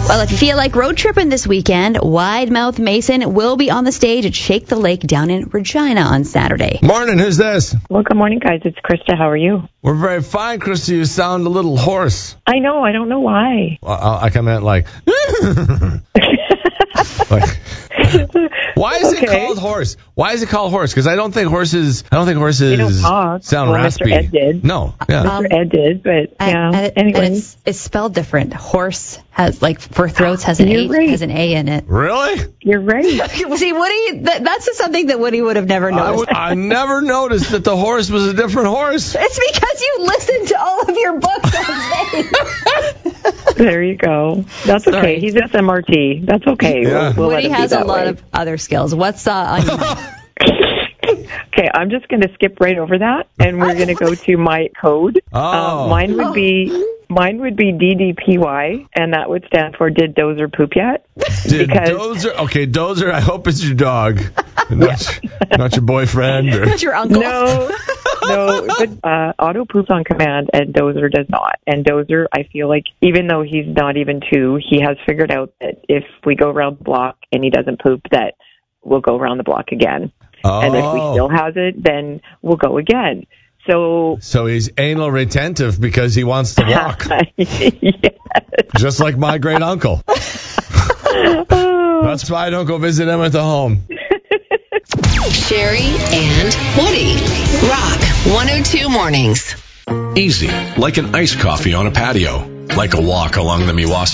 Well, if you feel like road tripping this weekend, Wide Mouth Mason will be on the stage at Shake the Lake down in Regina on Saturday. Morning, who's this? Well, good morning, guys. It's Krista. How are you? We're very fine, Krista. You sound a little hoarse. I know. I don't know why. I come in like... Why is it called horse? Why is it called horse? Because I don't think horses They don't talk. sound raspy. Mr. Ed did. No, yeah. Mr. Ed did, but yeah. Anyway, and it's spelled different. Horse has, like, for throats has an A in it. Really? You're right. See, Woody, that's just something that Woody would have never noticed. I never noticed that the horse was a different horse. It's because you listened to all of your books on faith. There you go. That's okay. Sorry. He's SMRT. That's okay. Yeah. We'll Woody let him has be a that lot way. of other skills. What's on your mind? Okay, I'm just going to skip right over that, and we're going to go to my code. Oh. Mine would be DDPY, and that would stand for Did Dozer Poop Yet? Dozer, I hope it's your dog. Not your boyfriend. Or... Not your uncle. No. But, Otto poops on command, and Dozer does not. And Dozer, I feel like, even though he's not even 2, he has figured out that if we go around the block and he doesn't poop, that we'll go around the block again. Oh. And if we still has it, then we'll go again. So he's anal retentive because he wants to walk. Yes. Just like my great uncle. That's why I don't go visit him at the home. Sherry and Woody. Rock 102 Mornings. Easy, like an iced coffee on a patio, like a walk along the Miwasaki